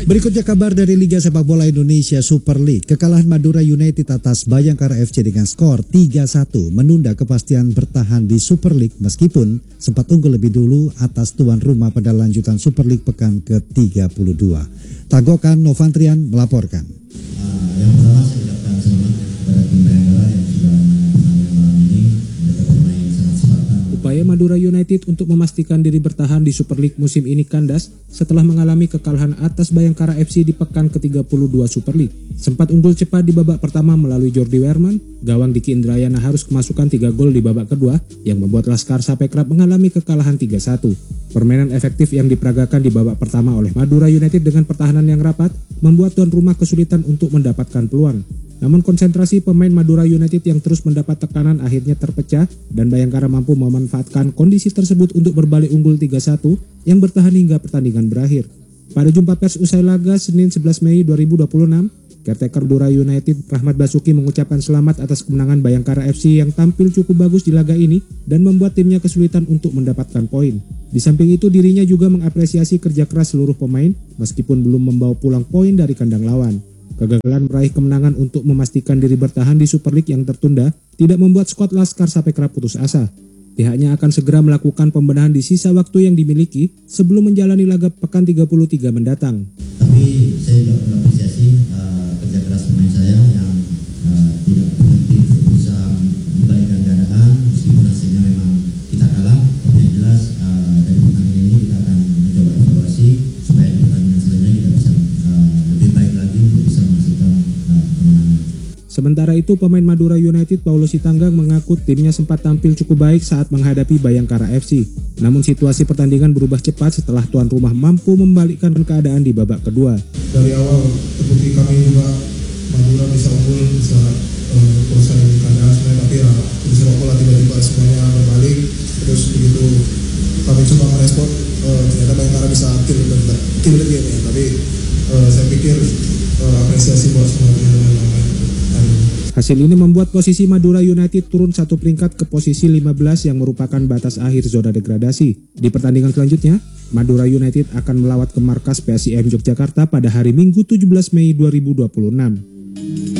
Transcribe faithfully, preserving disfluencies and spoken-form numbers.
Berikutnya kabar dari Liga Sepak Bola Indonesia Super League. Kekalahan Madura United atas Bayangkara F C dengan skor tiga satu menunda kepastian bertahan di Super League meskipun sempat unggul lebih dulu atas tuan rumah pada lanjutan Super League pekan ke tiga puluh dua. Tagokan Novantrian melaporkan. Uh, yang pertama saya ucapkan selamat kepada tim Bayangkara yang sudah menang malam ini. Mereka bermain sangat Spartan. Upaya Madura United untuk memastikan diri bertahan di Super League musim ini kandas setelah mengalami kekalahan atas Bayangkara F C di pekan ke tiga puluh dua Super League. Sempat unggul cepat di babak pertama melalui Jordi Werman, gawang Diki Indrayana harus kemasukan tiga gol di babak kedua yang membuat Laskar Sapekrap mengalami kekalahan tiga satu. Permainan efektif yang diperagakan di babak pertama oleh Madura United dengan pertahanan yang rapat membuat tuan rumah kesulitan untuk mendapatkan peluang. Namun konsentrasi pemain Madura United yang terus mendapat tekanan akhirnya terpecah dan Bayangkara mampu memanfaatkan kondisi tersebut untuk berbalik unggul tiga satu yang bertahan hingga pertandingan berakhir. Pada jumpa pers usai laga Senin sebelas Mei dua ribu dua puluh enam, caretaker Madura United Rahmat Basuki mengucapkan selamat atas kemenangan Bayangkara F C yang tampil cukup bagus di laga ini dan membuat timnya kesulitan untuk mendapatkan poin. Di samping itu dirinya juga mengapresiasi kerja keras seluruh pemain meskipun belum membawa pulang poin dari kandang lawan. Kegagalan meraih kemenangan untuk memastikan diri bertahan di Super League yang tertunda tidak membuat skuad Laskar Sapekrap putus asa. Pihaknya akan segera melakukan pembenahan di sisa waktu yang dimiliki sebelum menjalani laga pekan tiga puluh tiga mendatang. Tapi saya juga mengapresiasi uh, kerja keras pemain saya yang uh, tidak berhenti berusaha membalikkan keadaan meskipun hasilnya memang kita kalah. Tapi yang jelas uh, dari pertandingan ini kita akan mencoba evaluasi supaya di pertandingan selanjutnya kita bisa uh, lebih baik lagi untuk bisa menghasilkan uh, kemenangan. Sementara itu, pemain Madura United Paulus Sitanggang mengaku timnya sempat tampil cukup baik saat menghadapi Bayangkara F C. Namun situasi pertandingan berubah cepat setelah tuan rumah mampu membalikkan keadaan di babak kedua. Dari awal terbukti kami juga Madura bisa unggul, bisa uh, kuasai keadaan sebenarnya, tapi ya di sepak bola tiba-tiba semuanya berbalik. Terus begitu kami coba merespon, uh, ternyata Bayangkara bisa kill the, kill the game ya. Tapi uh, saya pikir uh, apresiasi buat semua pemain yang main. Hasil ini membuat posisi Madura United turun satu peringkat ke posisi lima belas yang merupakan batas akhir zona degradasi. Di pertandingan selanjutnya, Madura United akan melawat ke markas P S I M Yogyakarta pada hari Minggu tujuh belas Mei dua ribu dua puluh enam.